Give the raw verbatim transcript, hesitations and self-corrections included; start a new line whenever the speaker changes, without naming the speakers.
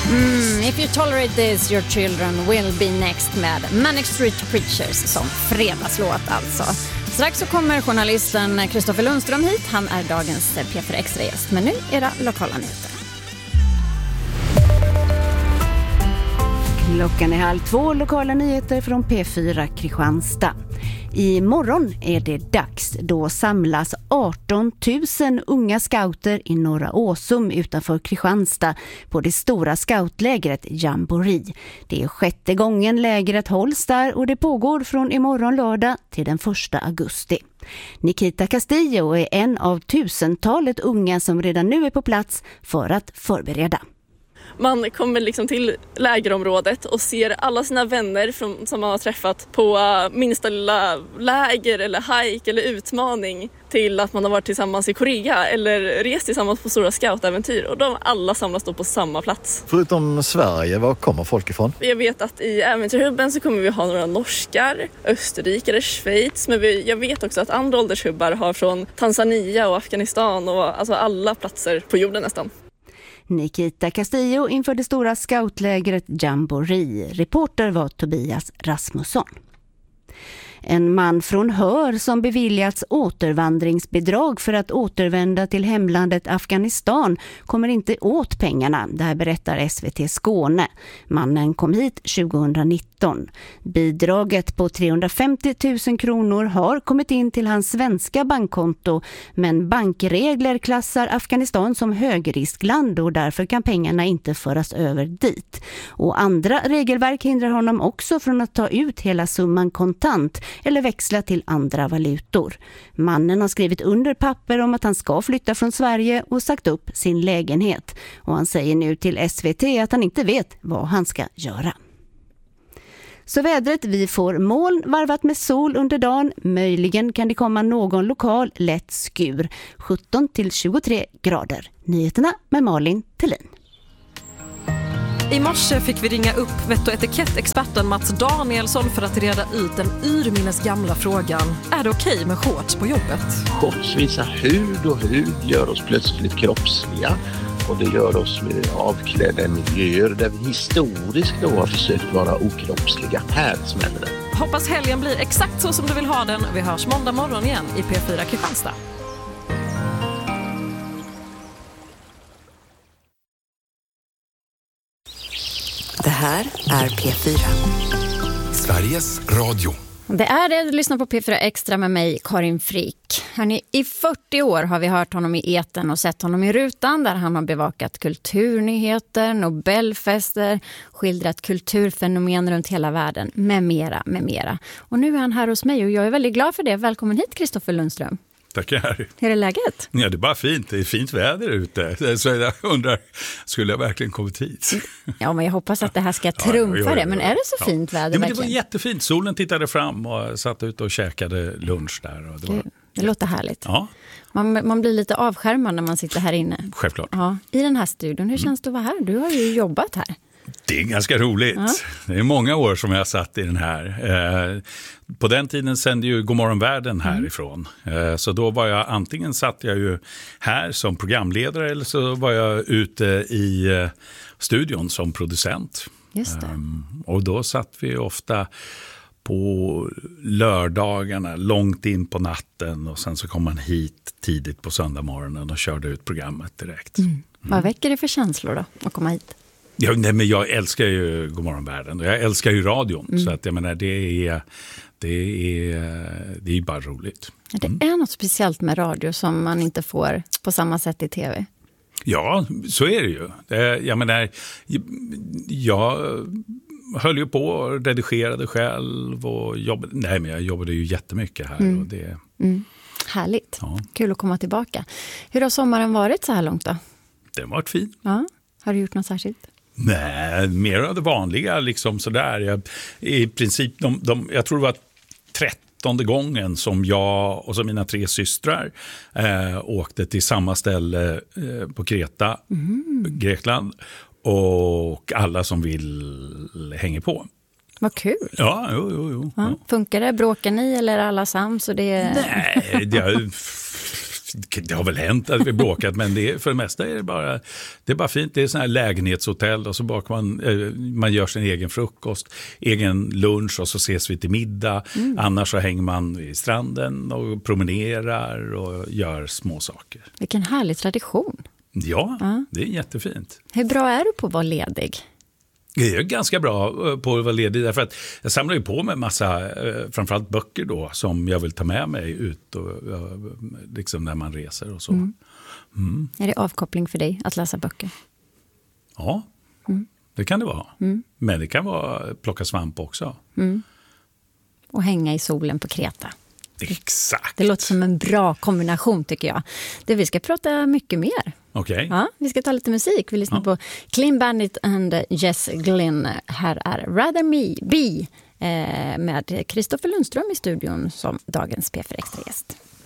Mm, if you tolerate this, your children will be next med Manic Street Preachers som fredagslåt alltså. Strax så kommer journalisten Kristoffer Lundström hit. Han är dagens P fyra Extra-gäst. Men nu era lokala nyheter.
Klockan är halv två, lokala nyheter från P fyra Kristianstad. I morgon är det dags. Då samlas arton tusen unga scouter i Norra Åsum utanför Kristianstad på det stora scoutlägret Jamboree. Det är sjätte gången lägret hålls där och det pågår från imorgon lördag till den första augusti. Nikita Castillo är en av tusentalet unga som redan nu är på plats för att förbereda.
Man kommer liksom till lägerområdet och ser alla sina vänner från, som man har träffat på uh, minsta lilla läger eller hike eller utmaning till att man har varit tillsammans i Korea eller rest tillsammans på stora scoutäventyr och de alla samlas då på samma plats.
Förutom Sverige, var kommer folk ifrån?
Jag vet att i äventyrhubben så kommer vi ha några norskar, österrikare, Schweiz, men vi, jag vet också att andra åldershubbar har från Tanzania och Afghanistan och alltså alla platser på jorden nästan.
Nikita Castillo inför det stora scoutlägret Jamboree. Reporter var Tobias Rasmusson. En man från Hör som beviljats återvandringsbidrag för att återvända till hemlandet Afghanistan kommer inte åt pengarna. Det här berättar S V T Skåne. Mannen kom hit tjugonitton. Bidraget på trehundrafemtio tusen kronor har kommit in till hans svenska bankkonto, men bankregler klassar Afghanistan som högriskland och därför kan pengarna inte föras över dit. Och andra regelverk hindrar honom också från att ta ut hela summan kontant eller växla till andra valutor. Mannen har skrivit under papper om att han ska flytta från Sverige och sagt upp sin lägenhet. Och han säger nu till S V T att han inte vet vad han ska göra. Så vädret, vi får moln varvat med sol under dagen. Möjligen kan det komma någon lokal lätt skur. sjutton till tjugotre grader. Nyheterna med Malin Tellin.
I morse fick vi ringa upp vett- och etikettexperten Mats Danielsson för att reda ut den yrminnes gamla frågan. Är det okej med shorts på jobbet?
Shorts visar hud och hud gör oss plötsligt kroppsliga. Och det gör oss avklädda miljöer där vi historiskt då har försökt vara okroppsliga. Här smäller det.
Hoppas helgen blir exakt så som du vill ha den. Vi hörs måndag morgon igen i P fyra Kristianstad.
Det här är P fyra.
Sveriges Radio.
Det är det, du lyssnar på P fyra Extra med mig, Karin Frick. Hörrni, i fyrtio år har vi hört honom i etern och sett honom i rutan där han har bevakat kulturnyheter, Nobelfester, skildrat kulturfenomen runt hela världen, med mera, med mera. Och nu är han här hos mig och jag är väldigt glad för det. Välkommen hit, Kristoffer Lundström.
Tackar.
Hur är läget?
Ja, det är bara fint. Det är fint väder ute. Så jag undrar, skulle jag verkligen kommit hit?
Ja, men jag hoppas att det här ska trumfa ja, ja, ja, det. Men är det så ja. fint väder?
Ja, men det var jättefint. Solen tittade fram och satt ut och käkade lunch där. Och det, var...
det, det låter härligt.
Ja.
Man, man blir lite avskärmad när man sitter här inne.
Självklart.
Ja, i den här studion. Hur känns det att vara här? Du har ju jobbat här.
Det är ganska roligt. Ja. Det är många år som jag satt i den här. Eh, på den tiden sände ju Godmorgon Världen härifrån. Mm. Eh, så då var jag, antingen satt jag ju här som programledare eller så var jag ute i eh, studion som producent.
Just det.
Eh, och då satt vi ofta på lördagarna långt in på natten och sen så kom man hit tidigt på söndagmorgonen och körde ut programmet direkt.
Mm. Mm. Vad väcker det för känslor då att komma hit?
Ja, nej, men jag älskar ju Godmorgon Världen och jag älskar ju radion. Mm. Så att jag menar, det är, det är, det är ju bara roligt.
Mm. Det är något speciellt med radio som man inte får på samma sätt i tv.
Ja, så är det ju. Jag menar, jag höll ju på och redigerade själv och jobbade. Nej, men jag jobbade ju jättemycket här.
Mm.
Och det...
Mm. Härligt. Ja. Kul att komma tillbaka. Hur har sommaren varit så här långt då?
Den har varit fin.
Ja. Har du gjort något särskilt?
Nej, mer av det vanliga liksom sådär. Jag, i princip, de, de, jag tror det var trettonde gången som jag och så mina tre systrar eh, åkte till samma ställe eh, på Kreta, mm. Grekland. Och alla som vill hänger på.
Vad kul.
Ja, jo, jo, jo.
Ja. Funkar det? Bråkar ni eller alla sams? Och det...
Nej, det, Det har väl hänt att vi bråkat, men det, för det mesta är det bara, det är bara fint. Det är sån här lägenhetshotell och så bakar man, man gör sin egen frukost, egen lunch och så ses vi till middag. Mm. Annars så hänger man i stranden och promenerar och gör små saker.
Vilken härlig tradition.
Ja,
ja,
det är jättefint.
Hur bra är du på att vara ledig?
Jag är ganska bra på att vara ledig därför att jag samlar ju på mig massa, framförallt böcker då, som jag vill ta med mig ut och, liksom när man reser och så. Mm.
Mm. Är det avkoppling för dig att läsa böcker?
Ja, mm. det kan det vara. Mm. Men det kan vara plocka svamp också.
Mm. Och hänga i solen på Kreta.
Exakt.
Det låter som en bra kombination tycker jag. Det vi ska prata mycket mer.
Okej. Okay.
Ja, vi ska ta lite musik. Vi lyssnar ja. på Clean Bandit and Jess Glynn. Här är Rather Me Be eh, med Kristoffer Lundström i studion som dagens P fyra Extra-gäst.